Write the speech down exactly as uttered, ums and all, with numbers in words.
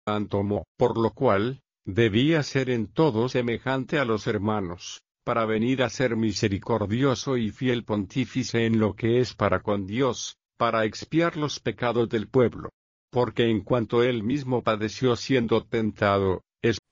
tomó, por lo cual, debía ser en todo semejante a los hermanos, para venir a ser misericordioso y fiel pontífice en lo que es para con Dios, para expiar los pecados del pueblo. Porque en cuanto él mismo padeció siendo tentado, es